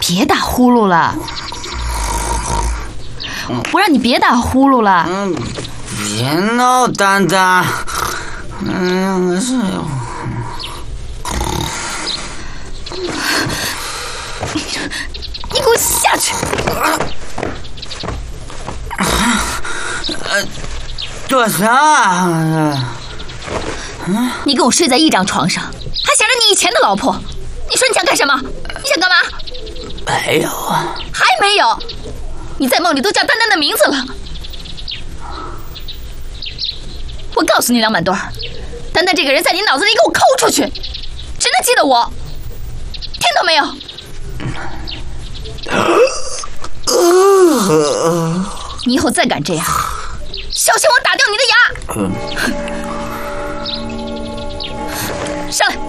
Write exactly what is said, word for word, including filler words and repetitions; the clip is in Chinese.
别打呼噜了，我让你别打呼噜了。 嗯，别闹，丹丹。嗯，是。 你给我下去！ 呃，做啥？ 你跟我睡在一张床上，还想着你以前的老婆，你说你想干什么？你想干嘛？ 没有啊， 还没有？你在梦里都叫丹丹的名字了。我告诉你梁满墩儿，丹丹这个人在你脑子里给我抠出去，只能记得我，听到没有？你以后再敢这样，小心我打掉你的牙！上来。